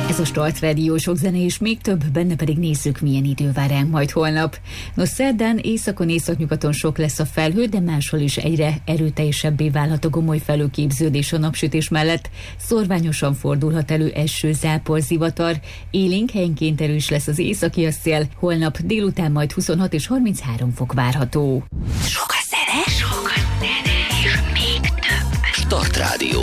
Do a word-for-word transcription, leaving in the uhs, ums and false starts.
Ez a Start Radio, sok zene és még több, benne pedig nézzük, milyen idő vár ránk majd holnap. Nos, szerdán északon, északnyugaton sok lesz a felhő, de máshol is egyre erőteljesebbé válhat a gomoly felőképződés a napsütés mellett. Szorványosan fordulhat elő eső, zápor, zivatar, élénk helyenként erős lesz az északi a szél, holnap délután majd huszonhat és harminchárom fok várható. Sok a zene, sok a zene, és még több. Start Radio.